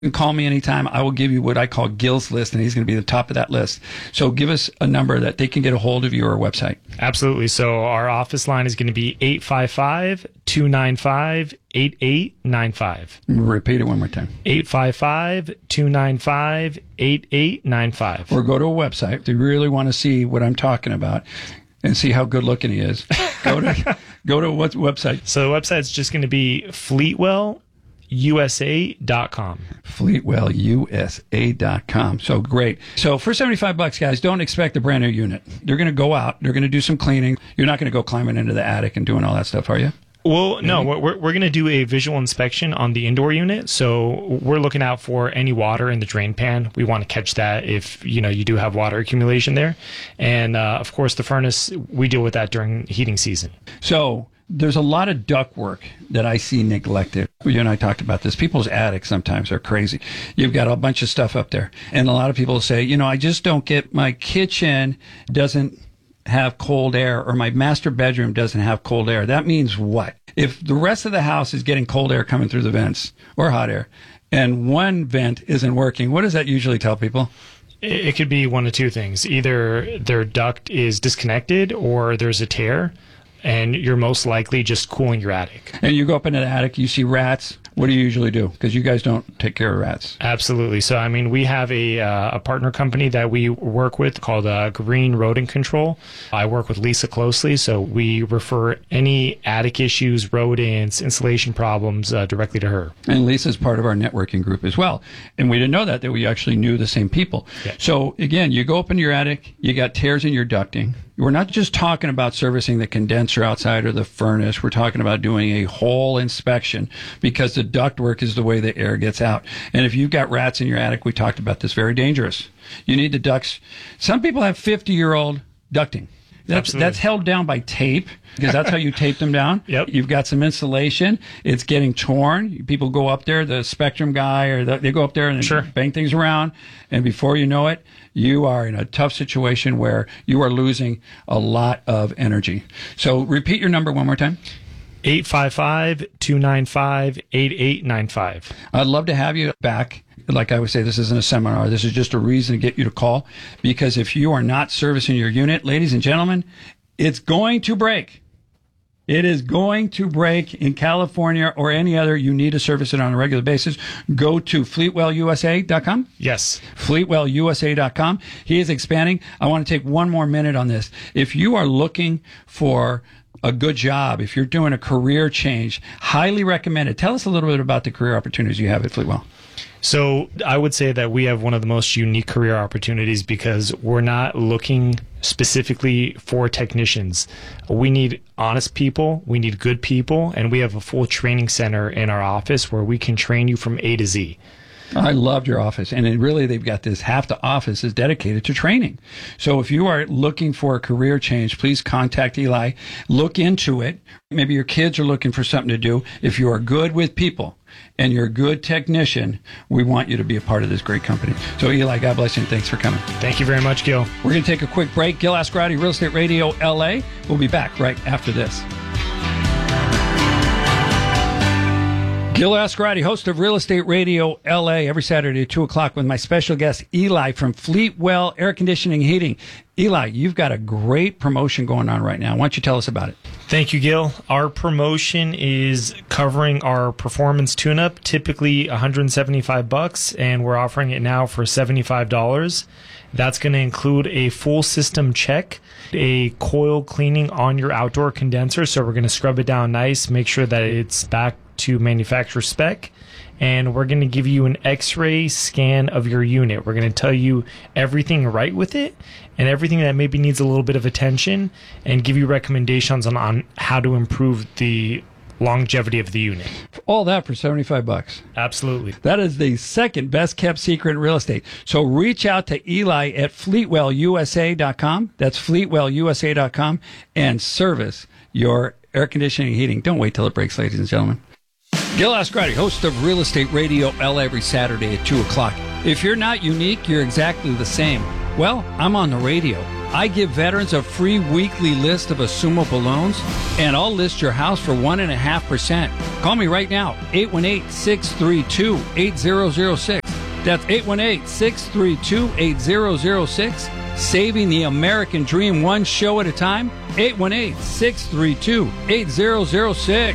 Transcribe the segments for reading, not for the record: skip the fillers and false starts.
You can call me anytime. I will give you what I call Gil's list, and he's going to be the top of that list. So give us a number that they can get a hold of you or a website. Absolutely. So our office line is going to be 855-295-8895. Repeat it one more time. 855-295-8895. Or go to a website. If you really want to see what I'm talking about and see how good looking he is, go to what website? So the website's just going to be FleetwellUSA.com. FleetwellUSA.com. So great. So for $75, guys, don't expect a brand new unit. They're going to go out. They're going to do some cleaning. You're not going to go climbing into the attic and doing all that stuff, are you? Well, no, we're going to do a visual inspection on the indoor unit. So we're looking out for any water in the drain pan. We want to catch that if, you do have water accumulation there. And, of course, the furnace, we deal with that during heating season. So there's a lot of duct work that I see neglected. You and I talked about this. People's attics sometimes are crazy. You've got a bunch of stuff up there. And a lot of people say, I just don't get, my kitchen doesn't have cold air, or my master bedroom doesn't have cold air. That means what? If the rest of the house is getting cold air coming through the vents or hot air, and one vent isn't working, what does that usually tell people? It could be one of two things. Either their duct is disconnected or there's a tear, and you're most likely just cooling your attic. And you go up into the attic, you see rats. What do you usually do? Because you guys don't take care of rats. Absolutely. So, we have a partner company that we work with called Green Rodent Control. I work with Lisa closely, so we refer any attic issues, rodents, installation problems directly to her. And Lisa's part of our networking group as well. And we didn't know that we actually knew the same people. Yeah. So, again, you go up in your attic, you got tears in your ducting. We're not just talking about servicing the condenser outside or the furnace. We're talking about doing a whole inspection, because the ductwork is the way the air gets out. And if you've got rats in your attic, we talked about this, very dangerous. You need the ducts. Some people have 50-year-old ducting. That's held down by tape, because that's how you tape them down. Yep. You've got some insulation. It's getting torn. People go up there, the Spectrum guy, or they go up there and bang things around. And before you know it, you are in a tough situation where you are losing a lot of energy. So repeat your number one more time. 855-295-8895. I'd love to have you back. Like I would say, this isn't a seminar. This is just a reason to get you to call, because if you are not servicing your unit, ladies and gentlemen, it's going to break. It is going to break in California or any other. You need to service it on a regular basis. Go to FleetwellUSA.com. Yes. FleetwellUSA.com. He is expanding. I want to take one more minute on this. If you are looking for a good job, if you're doing a career change, highly recommended. Tell us a little bit about the career opportunities you have at Fleetwell. So I would say that we have one of the most unique career opportunities, because we're not looking specifically for technicians. We need honest people, we need good people, and we have a full training center in our office where we can train you from A to Z. I loved your office, and they've got this, half the office is dedicated to training. So if you are looking for a career change, please contact Eli. Look into it. Maybe your kids are looking for something to do. If you are good with people and you're a good technician, we want you to be a part of this great company. So Eli, God bless you, and thanks for coming. Thank you very much, Gil. We're going to take a quick break. Gil Ascarati, Real Estate Radio LA. We'll be back right after this. Gil Ascarati, host of Real Estate Radio LA, every Saturday at 2 o'clock with my special guest, Eli from Fleetwell Air Conditioning and Heating. Eli, you've got a great promotion going on right now. Why don't you tell us about it? Thank you, Gil. Our promotion is covering our performance tune-up, typically $175, and we're offering it now for $75. That's going to include a full system check, a coil cleaning on your outdoor condenser. So we're going to scrub it down nice, make sure that it's back to manufacturer spec, and we're going to give you an x-ray scan of your unit. We're going to tell you everything right with it and everything that maybe needs a little bit of attention, and give you recommendations on how to improve the longevity of the unit. All that for $75. Absolutely. That is the second best kept secret in real estate. So reach out to Eli at FleetwellUSA.com. That's FleetwellUSA.com, and service your air conditioning and heating. Don't wait till it breaks, ladies and gentlemen. Gil Ascarati, host of Real Estate Radio LA, every Saturday at 2 o'clock. If you're not unique, you're exactly the same. Well, I'm on the radio. I give veterans a free weekly list of assumable loans, and I'll list your house for 1.5%. Call me right now, 818-632-8006. That's 818-632-8006. Saving the American dream one show at a time, 818-632-8006.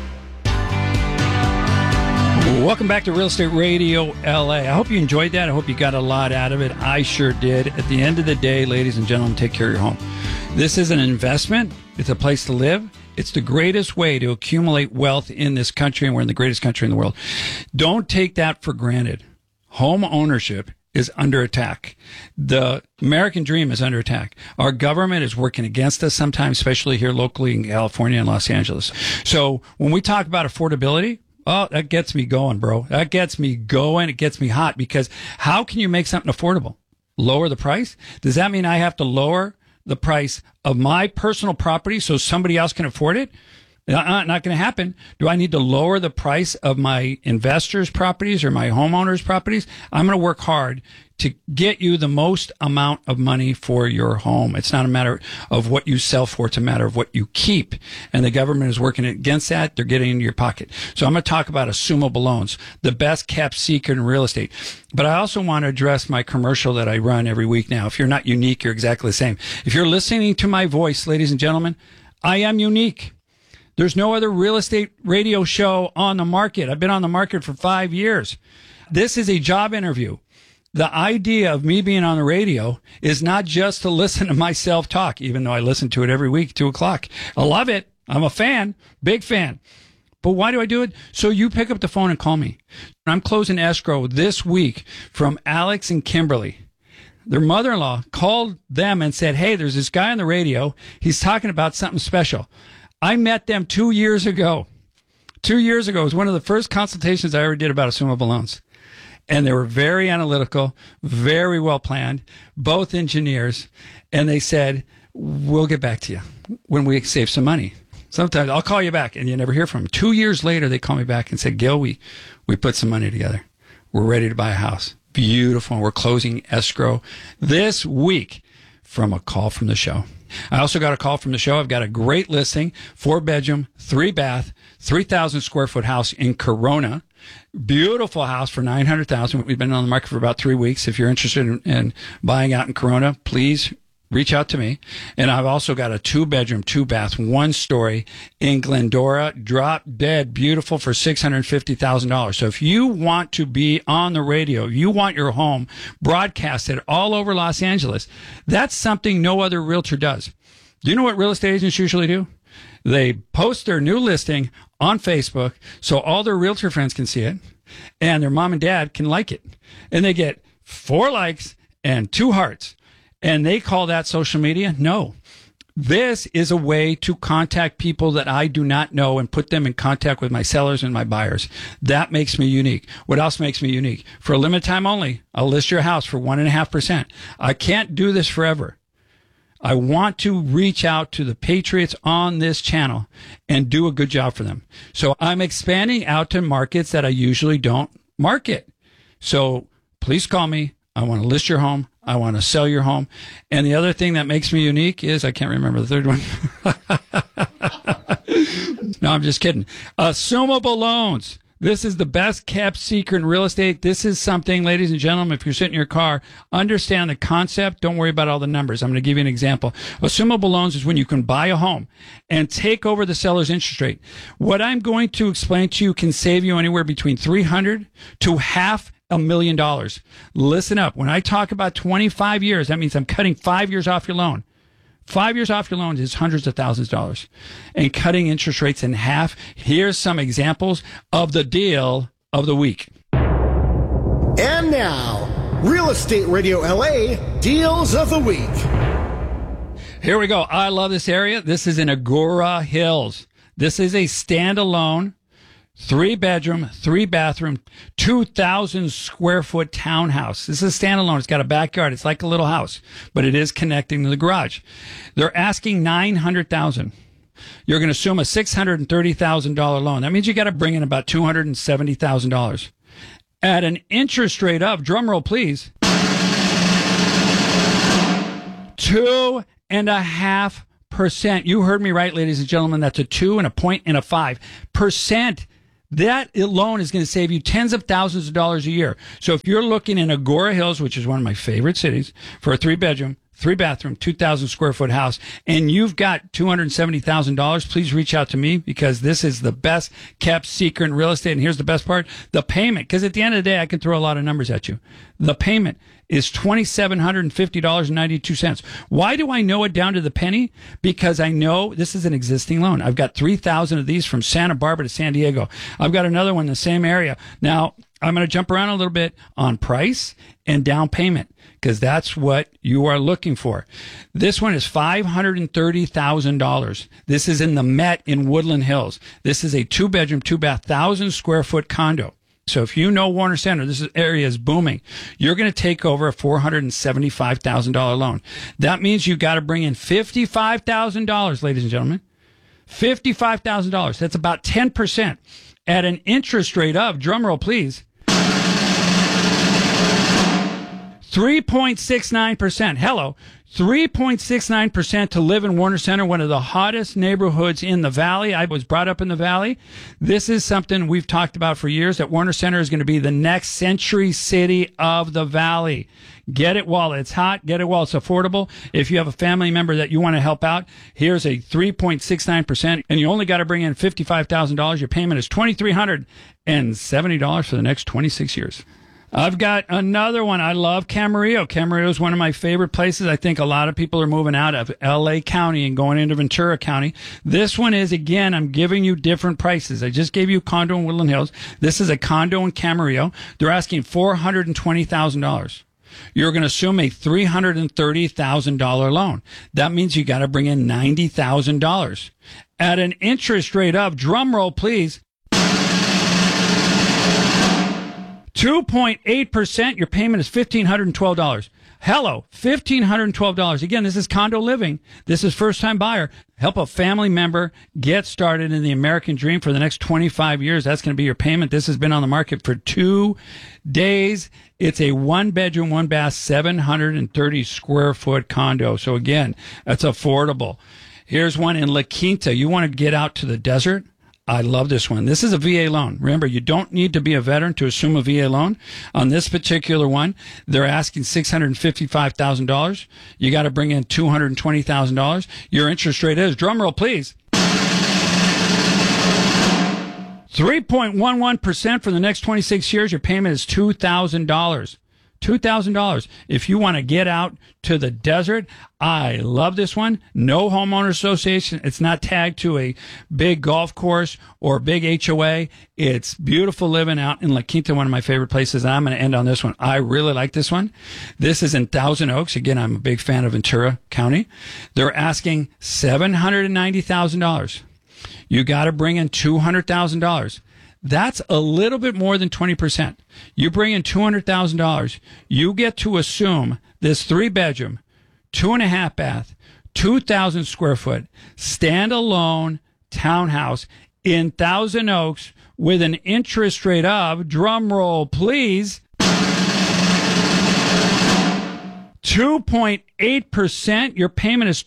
Welcome back to Real Estate Radio LA. I hope you enjoyed that. I hope you got a lot out of it. I sure did. At the end of the day, ladies and gentlemen, take care of your home. This is an investment. It's a place to live. It's the greatest way to accumulate wealth in this country, and we're in the greatest country in the world. Don't take that for granted. Home ownership is under attack. The American dream is under attack. Our government is working against us sometimes, especially here locally in California and Los Angeles. So when we talk about affordability, oh, that gets me going, bro. That gets me going. It gets me hot, because how can you make something affordable? Lower the price? Does that mean I have to lower the price of my personal property so somebody else can afford it? Not going to happen. Do I need to lower the price of my investors' properties or my homeowners' properties? I'm going to work hard to get you the most amount of money for your home. It's not a matter of what you sell for. It's a matter of what you keep. And the government is working against that. They're getting into your pocket. So I'm going to talk about assumable loans, the best kept secret in real estate. But I also want to address my commercial that I run every week now. If you're not unique, you're exactly the same. If you're listening to my voice, ladies and gentlemen, I am unique. There's no other real estate radio show on the market. I've been on the market for 5 years. This is a job interview. The idea of me being on the radio is not just to listen to myself talk, even though I listen to it every week, 2:00. I love it. I'm a fan, big fan. But why do I do it? So you pick up the phone and call me. I'm closing escrow this week from Alex and Kimberly. Their mother-in-law called them and said, hey, there's this guy on the radio. He's talking about something special. I met them 2 years ago. 2 years ago. It was one of the first consultations I ever did about assumable loans. And they were very analytical, very well planned, both engineers. And they said, we'll get back to you when we save some money. Sometimes I'll call you back, and you never hear from them. 2 years later, they call me back and said, Gil, we put some money together. We're ready to buy a house. Beautiful. We're closing escrow this week from a call from the show. I also got a call from the show. I've got a great listing, 4-bedroom, 3-bath, 3,000 square foot house in Corona. Beautiful house for $900,000. We've been on the market for about 3 weeks. If you're interested in buying out in Corona, please reach out to me. And I've also got a 2-bedroom, 2-bath, 1-story in Glendora, drop dead beautiful for $650,000. So if you want to be on the radio, you want your home broadcasted all over Los Angeles, that's something no other realtor does. Do you know what real estate agents usually do? They post their new listing on Facebook so all their realtor friends can see it, and their mom and dad can like it. And they get 4 likes and 2 hearts. And they call that social media? No. This is a way to contact people that I do not know and put them in contact with my sellers and my buyers. That makes me unique. What else makes me unique? For a limited time only, I'll list your house for 1.5%. I can't do this forever. I want to reach out to the patriots on this channel and do a good job for them. So I'm expanding out to markets that I usually don't market. So please call me. I want to list your home. I want to sell your home. And the other thing that makes me unique is, I can't remember the third one. No, I'm just kidding. Assumable loans. This is the best kept secret in real estate. This is something, ladies and gentlemen, if you're sitting in your car, understand the concept. Don't worry about all the numbers. I'm going to give you an example. Assumable loans is when you can buy a home and take over the seller's interest rate. What I'm going to explain to you can save you anywhere between $300,000 to $500,000. Listen up. When I talk about 25 years, that means I'm cutting 5 years off your loan. 5 years off your loans is hundreds of thousands of dollars. And cutting interest rates in half. Here's some examples of the deal of the week. And now, Real Estate Radio LA Deals of the Week. Here we go. I love this area. This is in Agoura Hills. This is a standalone 3-bedroom, 3-bathroom, 2,000 square foot townhouse. This is standalone. It's got a backyard. It's like a little house, but it is connecting to the garage. They're asking $900,000. You're going to assume a $630,000 loan. That means you got to bring in about $270,000 at an interest rate of, drumroll please, 2.5%. You heard me right, ladies and gentlemen. That's a 2 and a 0.5%. That alone is going to save you tens of thousands of dollars a year. So if you're looking in Agoura Hills, which is one of my favorite cities, for a 3-bedroom, 3-bathroom, 2,000 square foot house, and you've got $270,000, please reach out to me, because this is the best kept secret in real estate. And here's the best part: the payment. Because at the end of the day, I can throw a lot of numbers at you. The payment is $2,750.92. Why do I know it down to the penny? Because I know this is an existing loan. I've got 3,000 of these from Santa Barbara to San Diego. I've got another one in the same area. Now, I'm going to jump around a little bit on price and down payment, because that's what you are looking for. This one is $530,000. This is in the Met in Woodland Hills. This is a 2-bedroom, 2-bath, 1,000 square foot condo. So if you know Warner Center, this area is booming. You're going to take over a $475,000 loan. That means you got to bring in $55,000, ladies and gentlemen. $55,000. That's about 10% at an interest rate of, drumroll please, 3.69%. Hello. 3.69% to live in Warner Center, one of the hottest neighborhoods in the Valley. I was brought up in the Valley. This is something we've talked about for years, that Warner Center is going to be the next Century City of the Valley. Get it while it's hot. Get it while it's affordable. If you have a family member that you want to help out, here's a 3.69%, and you only got to bring in $55,000. Your payment is $2,370 for the next 26 years. I've got another one. I love Camarillo. Camarillo is one of my favorite places. I think a lot of people are moving out of LA County and going into Ventura County. This one is, again, I'm giving you different prices. I just gave you a condo in Woodland Hills. This is a condo in Camarillo. They're asking $420,000. You're going to assume a $330,000 loan. That means you got to bring in $90,000 at an interest rate of, drumroll please, 2.8%. Your payment is $1,512. Hello, $1,512. Again, this is condo living. This is first-time buyer. Help a family member get started in the American dream for the next 25 years. That's going to be your payment. This has been on the market for 2 days. It's a 1-bedroom, 1-bath, 730 square foot condo. So again, that's affordable. Here's one in La Quinta. You want to get out to the desert? I love this one. This is a VA loan. Remember, you don't need to be a veteran to assume a VA loan. On this particular one, they're asking $655,000. You got to bring in $220,000. Your interest rate is, drumroll please, 3.11% for the next 26 years. Your payment is $2,000. $2,000. If you want to get out to the desert, I love this one. No homeowner association. It's not tagged to a big golf course or a big HOA. It's beautiful living out in La Quinta, one of my favorite places. And I'm going to end on this one. I really like this one. This is in Thousand Oaks. Again, I'm a big fan of Ventura County. They're asking $790,000. You got to bring in $200,000. That's a little bit more than 20%. You bring in $200,000, you get to assume this 3-bedroom, 2.5 bath, 2,000 square foot, standalone townhouse in Thousand Oaks with an interest rate of, drum roll please, 2.8%. Your payment is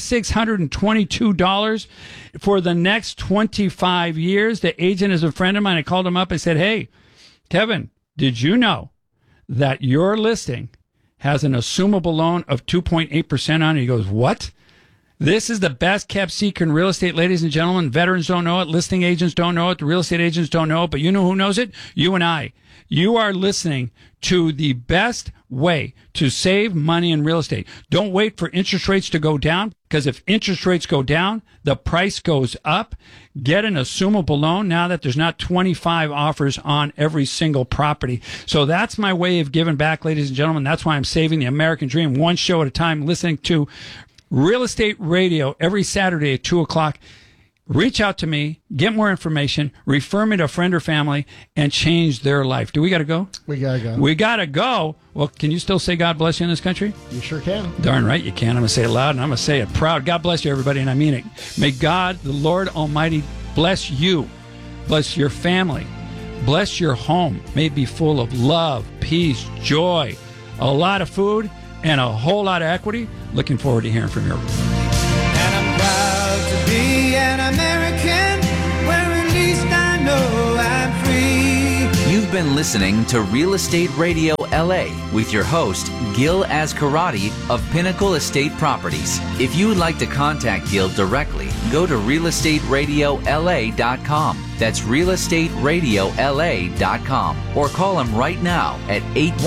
$2,622 for the next 25 years. The agent is a friend of mine. I called him up. I said, hey, Kevin, did you know that your listing has an assumable loan of 2.8% on it? He goes, what? This is the best kept secret in real estate, ladies and gentlemen. Veterans don't know it. Listing agents don't know it. The real estate agents don't know it. But you know who knows it? You and I. You are listening to the best way to save money in real estate. Don't wait for interest rates to go down, because if interest rates go down, the price goes up. Get an assumable loan now that there's not 25 offers on every single property. So that's my way of giving back, ladies and gentlemen. That's why I'm saving the American dream one show at a time, listening to Real Estate Radio every Saturday at 2 o'clock. Reach out to me, get more information, refer me to a friend or family, and change their life. Do we got to go? We got to go. We got to go. Well, can you still say God bless you in this country? You sure can. Darn right you can. I'm going to say it loud, and I'm going to say it proud. God bless you, everybody, and I mean it. May God, the Lord Almighty, bless you, bless your family, bless your home. May it be full of love, peace, joy, a lot of food, and a whole lot of equity. Looking forward to hearing from you. And I'm proud to be an American, where at least I know I'm free. You've been listening to Real Estate Radio LA with your host, Gil Azcarati of Pinnacle Estate Properties. If you would like to contact Gil directly, go to realestateradiolaLA.com. That's realestateradiolaLA.com. Or call him right now at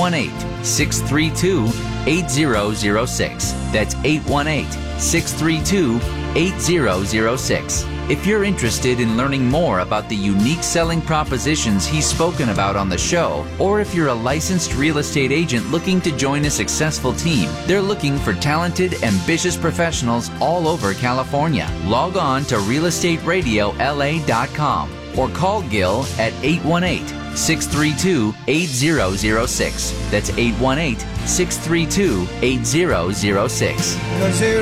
818-632-8006. That's 818-632-8006. If you're interested in learning more about the unique selling propositions he's spoken about on the show, or if you're a licensed real estate agent looking to join a successful team, they're looking for talented, ambitious professionals all over California. Log on to realestateradiolaLA.com or call Gil at 818-632-8006. That's 818-632-8006.